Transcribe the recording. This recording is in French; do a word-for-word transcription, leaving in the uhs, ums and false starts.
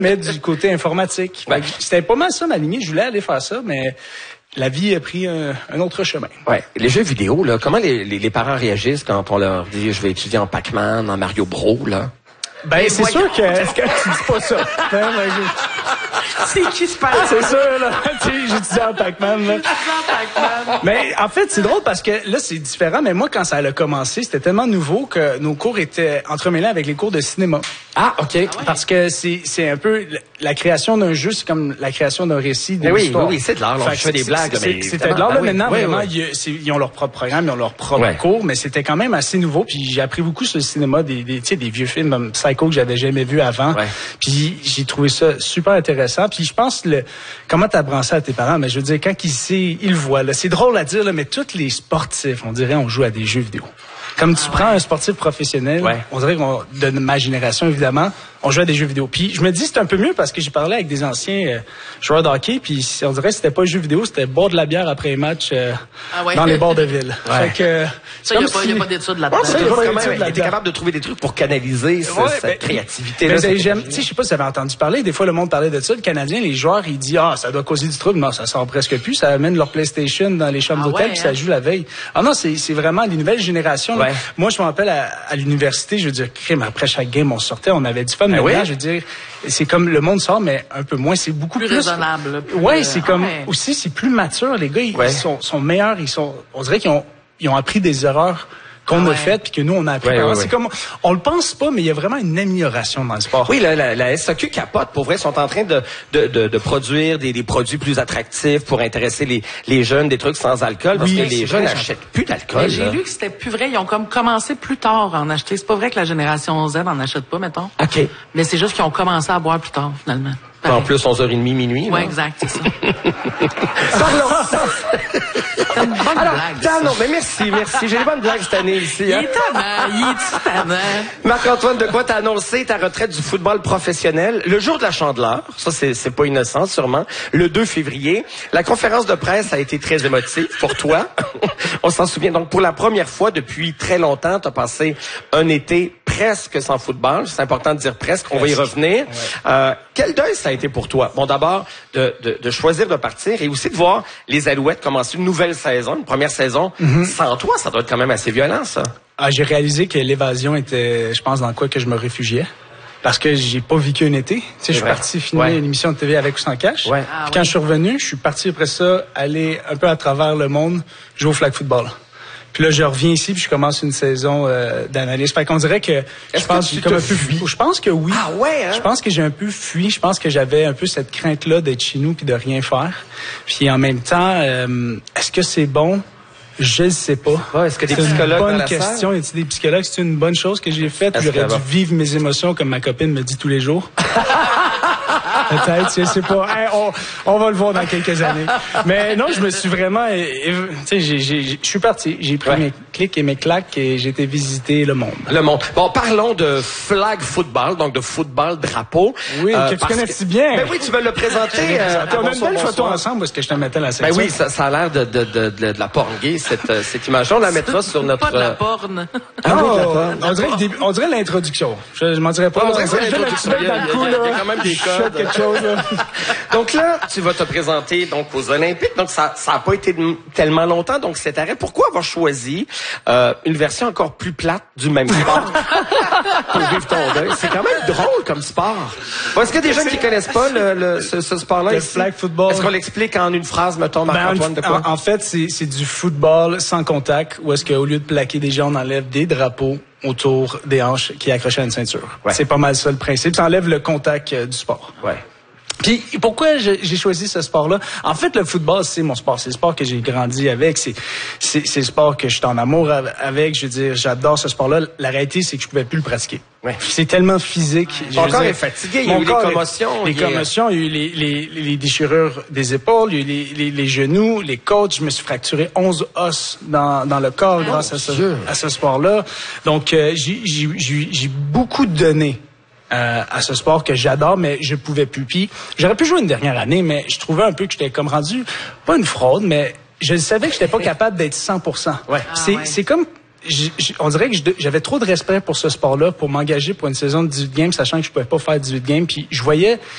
mais du côté informatique. Ouais. C'était pas mal ça ma lignée. Je voulais aller faire ça, mais la vie a pris un, un autre chemin. Ouais. Les jeux vidéo, là, comment les, les, les parents réagissent quand on leur dit je vais étudier en Pac-Man, en Mario Bros, là? Ben, c'est sûr que, est-ce que tu dis pas ça? Ben, ben, je... C'est qui se parle? C'est sûr, là. Tu sais, j'étudie en Pac-Man, là. Mais, en fait, c'est drôle parce que là, c'est différent, mais moi, quand ça a commencé, c'était tellement nouveau que nos cours étaient entremêlés avec les cours de cinéma. Ah, OK. Ah ouais. Parce que c'est, c'est un peu, la création d'un jeu, c'est comme la création d'un récit, d'une oui, histoire. oui, oui, c'est de l'art, là. Je fais des blagues, c'est, mais. C'était de l'art, là. Ben oui, Maintenant, oui, vraiment, oui. Ils, c'est, ils ont leur propre programme, ils ont leur propre Ouais. cours, mais c'était quand même assez nouveau, puis j'ai appris beaucoup sur le cinéma, des, des, tu sais, des vieux films comme Psycho que j'avais jamais vu avant. Ouais. Puis j'ai trouvé ça super intéressant. Puis je pense, le comment t'apprends ça à tes parents? Mais je veux dire, quand ils sait, ils le voient, là. C'est drôle à dire, là, mais tous les sportifs, on dirait, on joue à des jeux vidéo. Comme tu ah prends ouais. un sportif professionnel, ouais. on dirait qu'on, de ma génération, évidemment, on joue à des jeux vidéo. Puis je me dis, c'est un peu mieux parce que j'ai parlé avec des anciens euh, joueurs de hockey, puis on dirait que c'était pas jeux vidéo, c'était boire de la bière après les matchs euh, ah ouais. dans les bords de ville. Ouais. Fait que, ça, il n'y a, si... a pas d'études là-dedans. Ouais, c'est quand même, t'es capable de trouver des trucs pour canaliser ce, ouais, cette ben, créativité-là. Ben, j'aime, tu sais, je sais pas si vous avez entendu parler, des fois le monde parlait de ça, le Canadien, les joueurs, ils disent, ah, ça doit causer du trouble. Non, ça sort presque plus, ça amène leur PlayStation dans les chambres ah d'hôtel, ouais, puis hein? ça joue la veille. Ah non, c'est, c'est vraiment les nouvelles générations. Ouais. Moi, je me rappelle à, à l'université, je veux dire, crime, après chaque game, on sortait, on avait du fun. Mais oui. je veux dire, c'est comme le monde sort, mais un peu moins. C'est beaucoup plus, plus raisonnable. Plus, ouais, c'est euh, comme ouais. aussi, c'est plus mature. Les gars, ils, ouais. ils sont, sont meilleurs. Ils sont, on dirait qu'ils ont, ils ont appris des erreurs qu'on ah ouais. a faites puis que nous on a appris. Ouais, ouais, c'est ouais. comme, on le pense pas, mais il y a vraiment une amélioration dans le sport. Oui, la, la, la S A Q capote. Pour vrai, sont en train de de, de, de produire des, des produits plus attractifs pour intéresser les, les jeunes, des trucs sans alcool, parce oui, que les jeunes n'achètent plus d'alcool. J'ai lu que c'était plus vrai. Ils ont comme commencé plus tard à en acheter. C'est pas vrai que la génération Z en achète pas, mettons. Ok. Mais c'est juste qu'ils ont commencé à boire plus tard finalement. Pareil. En plus, onze heures trente, minuit. Oui, exact, c'est ça. Parlons. C'est une bonne Alors, blague. Dan, non, mais merci, merci. J'ai des bonnes blagues cette année ici. Hein? Il est tannant, il est tannant. Marc-Antoine, de quoi t'as annoncé ta retraite du football professionnel le jour de la Chandeleur. Ça, c'est, c'est pas innocent, sûrement. Le deux février. La conférence de presse a été très émotive pour toi. On s'en souvient. Donc, pour la première fois depuis très longtemps, t'as passé un été presque sans football. C'est important de dire presque. On va y revenir. Ouais. Euh, quel deuil ça a été pour toi? Bon, d'abord, de, de, de choisir de partir et aussi de voir les Alouettes commencer une nouvelle saison, une première saison. Mm-hmm. Sans toi, ça doit être quand même assez violent, ça. Ah, j'ai réalisé que l'évasion était, je pense, dans quoi que je me réfugiais. Parce que j'ai pas vécu un été. Tu sais, je suis parti filmer ouais. une émission de T V avec ou sans cash. Ouais. Ah, Puis quand ouais. je suis revenu, je suis parti après ça aller un peu à travers le monde jouer au flag football. Puis là, je reviens ici, puis je commence une saison euh, d'analyse. Fait qu'on dirait que Est-ce je pense que tu comme te un peu fuis? Je pense que oui. Ah ouais. Hein? Je pense que j'ai un peu fui. Je pense que j'avais un peu cette crainte-là d'être chez nous puis de rien faire. Puis en même temps, euh, est-ce que c'est bon? Je ne sais pas. Ouais, est-ce que des c'est psychologues une bonne dans la question. Y a-t-il des psychologues? C'est une bonne chose que j'ai faite. J'aurais dû vivre mes émotions comme ma copine me dit tous les jours. Peut-être, je sais pas. Hey, on, on va le voir dans quelques années. Mais non, je me suis vraiment... Tu sais, je suis parti. J'ai pris ouais. mes clics et mes claques et j'ai été visiter le monde. Le monde. Bon, parlons de flag football, donc de football drapeau. Oui, euh, que tu connais si bien. Ben oui, tu veux le présenter. euh, on a une belle photo ensemble parce que je te mettais la section. Ben oui, ça, ça a l'air de, de, de, de, de la porn gay, cette, cette image-là. On la mettra sur notre... Pas de la porn. Ah oui, de la porn. On dirait, début, on dirait l'introduction. Je, je m'en dirais pas. On dirait l'introduction. Il y a quand même des codes. Quelque chose, là. Donc là, tu vas te présenter donc aux Olympiques. Donc ça, ça a pas été tellement longtemps. Donc cet arrêt, pourquoi avoir choisi euh, une version encore plus plate du même sport pour vivre ton deuil? C'est quand même drôle comme sport. Bon, est-ce qu'il y a des gens qui connaissent pas le, le ce, ce sport-là? Le ici? flag football. Est-ce qu'on l'explique en une phrase, mettons, Marc-Antoine, de quoi? En, en fait, c'est, c'est du football sans contact, où est-ce qu'au lieu de plaquer des gens, on enlève des drapeaux autour des hanches qui est accroché à une ceinture. Ouais. C'est pas mal ça le principe. Ça enlève le contact euh, du sport. Ouais. Puis pourquoi j'ai choisi ce sport-là? En fait, le football, c'est mon sport. C'est le sport que j'ai grandi avec. C'est, c'est, c'est le sport que je suis en amour avec. Je veux dire, j'adore ce sport-là. La réalité, c'est que je pouvais plus le pratiquer. Ouais. C'est tellement physique. Mon corps est fatigué. Il y a eu des commotions. Les commotions, il y a eu les, les, les déchirures des épaules, il y a eu les, les, les genoux, les côtes. Je me suis fracturé onze os dans, dans le corps oh, grâce à ce, à ce sport-là. Donc, euh, j'ai, j'ai, j'ai, j'ai beaucoup donné. Euh, à ce sport que j'adore, mais je pouvais plus. Puis j'aurais pu jouer une dernière année, mais je trouvais un peu que j'étais comme rendu, pas une fraude, mais je savais que j'étais pas capable d'être cent pour cent. Ouais. Ah, c'est, ouais. c'est comme, j, j, on dirait que j'avais trop de respect pour ce sport-là, pour m'engager pour une saison de dix-huit games, sachant que je pouvais pas faire dix-huit games. Puis je voyais